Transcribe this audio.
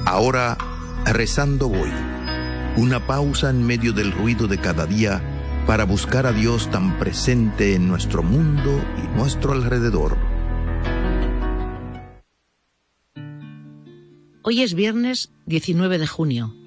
Ahora, rezando voy. Una pausa en medio del ruido de cada día para buscar a Dios tan presente en nuestro mundo y nuestro alrededor. Hoy es viernes 19 de junio.